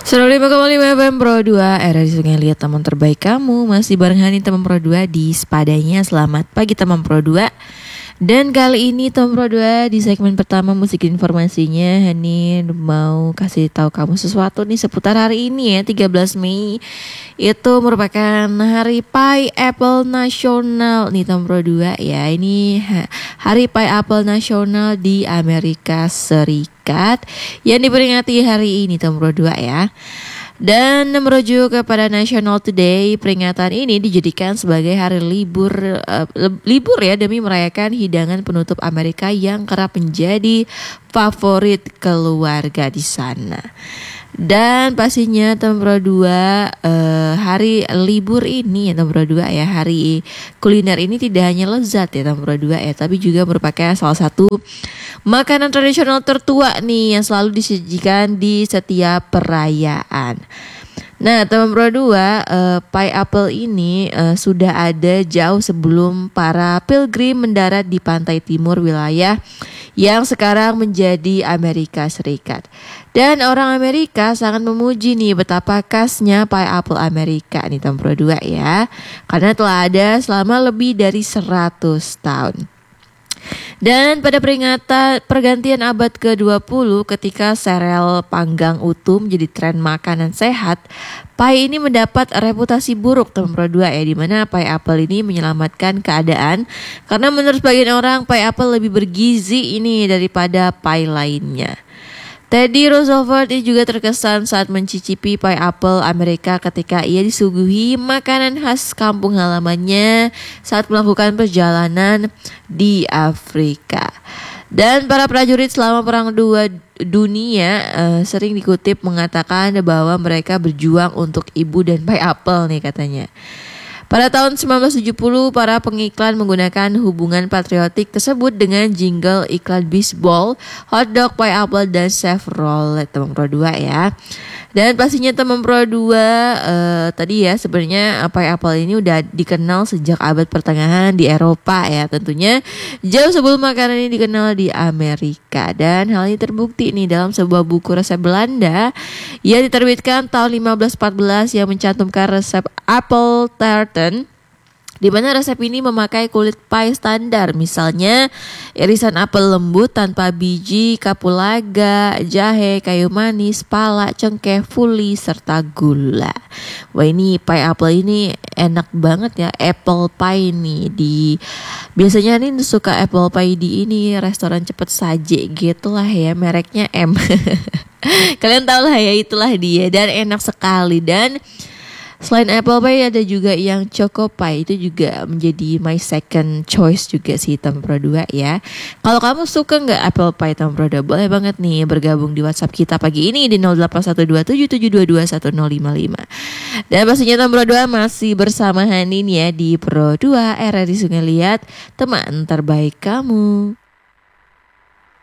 105,5 FM Pro 2 Era di Sungai Liat, teman terbaik kamu. Masih bareng Hani teman Pro 2 di Sepadanya. Selamat pagi teman Pro 2. Dan kali ini teman Pro 2 di segmen pertama musik informasinya, Hani mau kasih tahu kamu sesuatu nih seputar hari ini ya, 13 Mei. Itu merupakan hari Pai Apple Nasional nih teman Pro 2 ya. Ini hari Pai Apple Nasional di Amerika Serikat yang diperingati hari ini teman Pro 2 ya. Dan merujuk kepada National Today, peringatan ini dijadikan sebagai hari libur ya demi merayakan hidangan penutup Amerika yang kerap menjadi favorit keluarga di sana. Dan pastinya teman Pro 2 hari libur ini ya teman Pro 2 ya, hari kuliner ini tidak hanya lezat ya teman Pro 2 ya, tapi juga merupakan salah satu makanan tradisional tertua nih yang selalu disajikan di setiap perayaan. Nah teman Pro 2, Pai Apple ini sudah ada jauh sebelum para pilgrim mendarat di pantai timur wilayah yang sekarang menjadi Amerika Serikat. Dan orang Amerika sangat memuji nih betapa khasnya Pai Apple Amerika nih teman Pro 2 ya, karena telah ada selama lebih dari 100 tahun. Dan pada peringatan pergantian abad ke-20 ketika sereal panggang utuh menjadi tren makanan sehat, pai ini mendapat reputasi buruk teman Pro 2 ya, di mana pai apel ini menyelamatkan keadaan karena menurut sebagian orang pai apel lebih bergizi ini daripada pai lainnya. Teddy Roosevelt juga terkesan saat mencicipi pai apel Amerika ketika ia disuguhi makanan khas kampung halamannya saat melakukan perjalanan di Afrika. Dan para prajurit selama Perang Dunia sering dikutip mengatakan bahwa mereka berjuang untuk ibu dan pai apel nih katanya. Pada tahun 1970, para pengiklan menggunakan hubungan patriotik tersebut dengan jingle iklan bisbol, hotdog, pai apple, dan Chevrolet teman Pro 2 ya. Dan pastinya teman Pro 2 tadi ya, sebenarnya pai apple ini udah dikenal sejak abad pertengahan di Eropa ya, tentunya jauh sebelum makanan ini dikenal di Amerika. Dan hal ini terbukti nih dalam sebuah buku resep Belanda yang diterbitkan tahun 1514 yang mencantumkan resep apple tart, di mana resep ini memakai kulit pai standar, misalnya irisan apel lembut tanpa biji, kapulaga, jahe, kayu manis, pala, cengkeh, fuli, serta gula. Wah ini pai apel ini enak banget ya, apple pie nih biasanya nih suka apple pie di ini restoran cepet saji gitulah ya, mereknya M. Kalian tahu lah ya, itulah dia, dan enak sekali. Dan selain apple pie ada juga yang choco pie, itu juga menjadi my second choice juga sih teman Pro 2 ya. Kalau kamu suka nggak apple pie teman Pro 2, boleh banget nih bergabung di WhatsApp kita pagi ini di 081277221055. Dan pastinya teman Pro 2 masih bersama Hanin ya di Pro 2 Era di Sungai Liat, teman terbaik kamu.